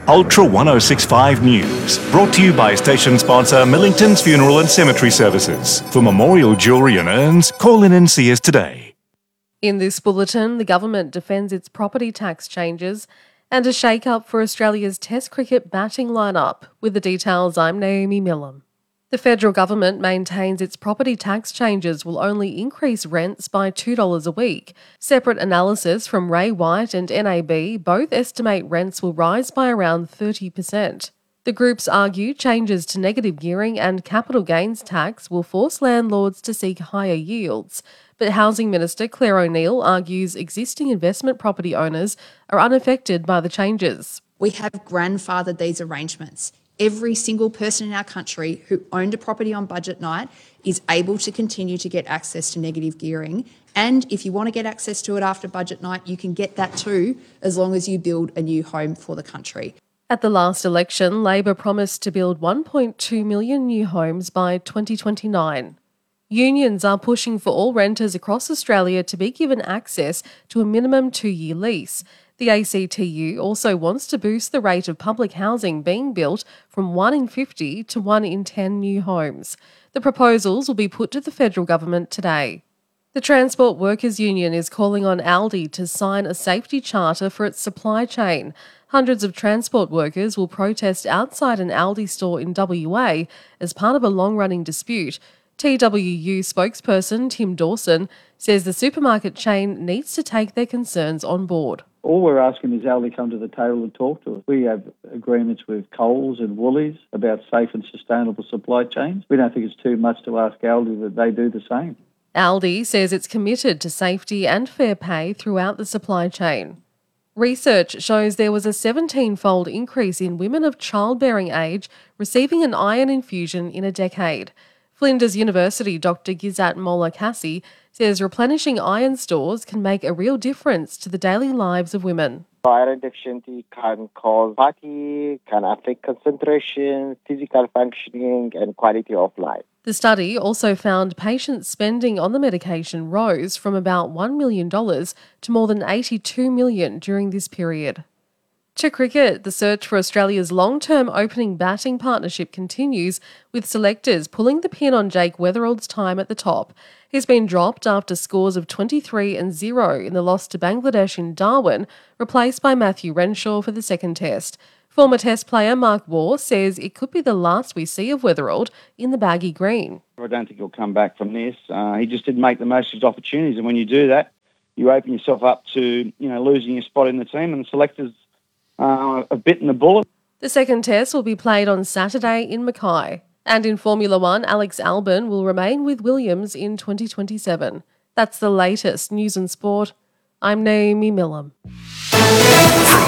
Ultra 1065 News, brought to you by station sponsor Millington's Funeral and Cemetery Services. For memorial jewellery and urns, call in and see us today. In this bulletin, the government defends its property tax changes and a shake-up for Australia's Test cricket batting lineup. With the details, I'm Naomi Millam. The federal government maintains its property tax changes will only increase rents by $2 a week. Separate analysis from Ray White and NAB both estimate rents will rise by around 30%. The groups argue changes to negative gearing and capital gains tax will force landlords to seek higher yields. But Housing Minister Claire O'Neil argues existing investment property owners are unaffected by the changes. We have grandfathered these arrangements. Every single person in our country who owned a property on budget night is able to continue to get access to negative gearing. And if you want to get access to it after budget night, you can get that too, as long as you build a new home for the country. At the last election, Labor promised to build 1.2 million new homes by 2029. Unions are pushing for all renters across Australia to be given access to a minimum 2-year lease. The ACTU also wants to boost the rate of public housing being built from 1 in 50 to 1 in 10 new homes. The proposals will be put to the federal government today. The Transport Workers Union is calling on Aldi to sign a safety charter for its supply chain. Hundreds of transport workers will protest outside an Aldi store in WA as part of a long-running dispute. TWU spokesperson Tim Dawson says the supermarket chain needs to take their concerns on board. All we're asking is Aldi come to the table and talk to us. We have agreements with Coles and Woolies about safe and sustainable supply chains. We don't think it's too much to ask Aldi that they do the same. Aldi says it's committed to safety and fair pay throughout the supply chain. Research shows there was a 17-fold increase in women of childbearing age receiving an iron infusion in a decade. Flinders University Dr. Gizat Molla-Kassi says replenishing iron stores can make a real difference to the daily lives of women. Iron deficiency can cause fatigue, can affect concentration, physical functioning and quality of life. The study also found patients' spending on the medication rose from about $1 million to more than $82 million during this period. To cricket, the search for Australia's long-term opening batting partnership continues, with selectors pulling the pin on Jake Weatherald's time at the top. He's been dropped after scores of 23 and 0 in the loss to Bangladesh in Darwin, replaced by Matthew Renshaw for the second test. Former test player Mark Waugh says it could be the last we see of Weatherald in the baggy green. I don't think he'll come back from this. He just didn't make the most of his opportunities, and when you do that, you open yourself up to losing your spot in the team, and the selectors have bitten the bullet. The second test will be played on Saturday in Mackay. And in Formula One, Alex Albon will remain with Williams in 2027. That's the latest news and sport. I'm Naomi Millam. From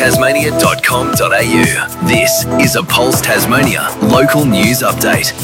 pulsetasmania.com.au, this is a Pulse Tasmania local news update.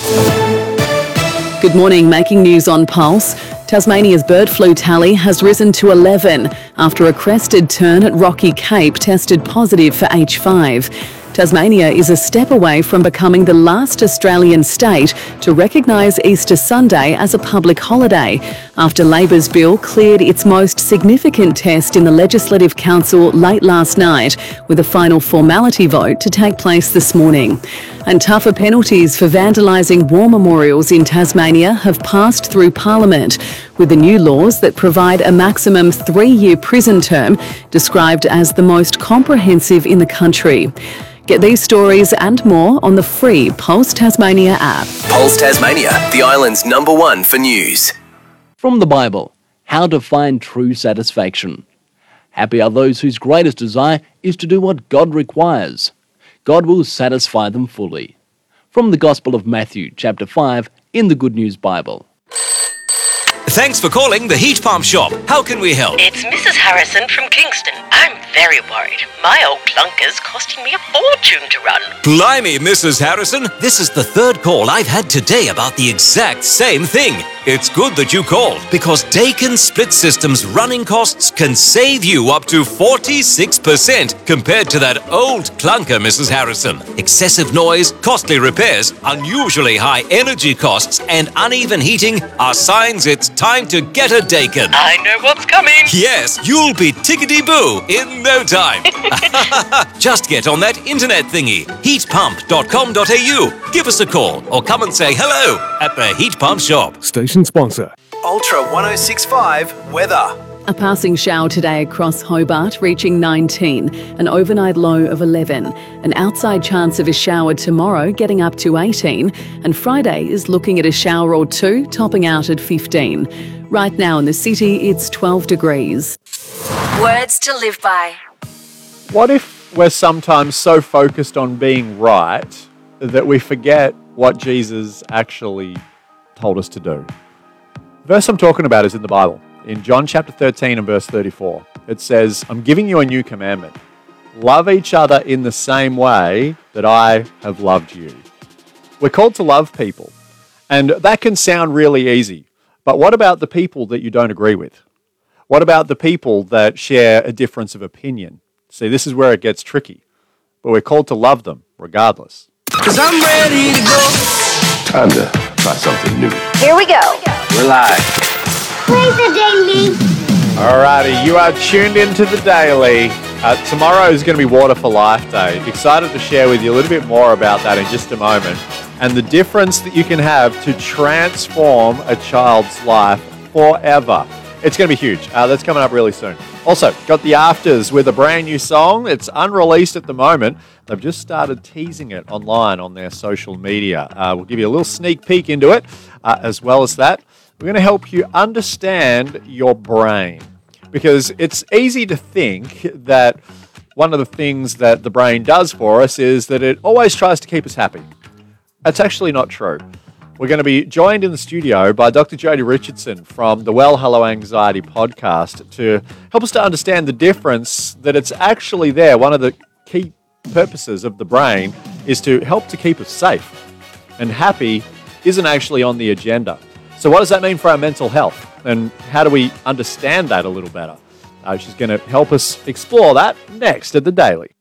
Good morning, making news on Pulse. Tasmania's bird flu tally has risen to 11 after a crested tern at Rocky Cape tested positive for H5. Tasmania is a step away from becoming the last Australian state to recognise Easter Sunday as a public holiday after Labor's bill cleared its most significant test in the Legislative Council late last night, with a final formality vote to take place this morning. And tougher penalties for vandalising war memorials in Tasmania have passed through Parliament, with the new laws that provide a maximum 3-year prison term described as the most comprehensive in the country. Get these stories and more on the free Pulse Tasmania app. Pulse Tasmania, the island's #1 for news. From the Bible, how to find true satisfaction. Happy are those whose greatest desire is to do what God requires. God will satisfy them fully. From the Gospel of Matthew, chapter 5, in the Good News Bible. Thanks for calling the Heat Pump Shop. How can we help? It's Mrs. Harrison from Kingston. I'm very worried. My old clunker's costing me a fortune to run. Blimey, Mrs. Harrison. This is the third call I've had today about the exact same thing. It's good that you called, because Dakin Split System's running costs can save you up to 46% compared to that old clunker, Mrs. Harrison. Excessive noise, costly repairs, unusually high energy costs, and uneven heating are signs it's time to get a Dakin. I know what's coming. Yes, you'll be tickety-boo in no time. Just get on that internet thingy, heatpump.com.au. Give us a call or come and say hello at the Heat Pump Shop. Station sponsor. Ultra 1065 weather. A passing shower today across Hobart, reaching 19, an overnight low of 11. An outside chance of a shower tomorrow, getting up to 18, and Friday is looking at a shower or two, topping out at 15. Right now in the city, it's 12 degrees. Words to live by. What if we're sometimes so focused on being right that we forget what Jesus actually told us to do? The verse I'm talking about is in the Bible. In John chapter 13 and verse 34, it says, I'm giving you a new commandment. Love each other in the same way that I have loved you. We're called to love people, and that can sound really easy. But what about the people that you don't agree with? What about the people that share a difference of opinion? See, this is where it gets tricky. But we're called to love them regardless. 'Cause I'm ready to go. Time to try something new. Here we go. We're live. Play the daily. Alrighty, you are tuned into the Daily. Tomorrow is going to be Water for Life Day. Excited to share with you a little bit more about that in just a moment and the difference that you can have to transform a child's life forever. It's going to be huge. That's coming up really soon. Also, got the Afters with a brand new song. It's unreleased at the moment. They've just started teasing it online on their social media. We'll give you a little sneak peek into it. As well as that, we're going to help you understand your brain, because it's easy to think that one of the things that the brain does for us is that it always tries to keep us happy. That's actually not true. We're going to be joined in the studio by Dr. Jodie Richardson from the Well Hello Anxiety podcast to help us to understand the difference that it's actually there. One of the key purposes of the brain is to help to keep us safe, and happy isn't actually on the agenda. So what does that mean for our mental health? And how do we understand that a little better? She's going to help us explore that next at The Daily.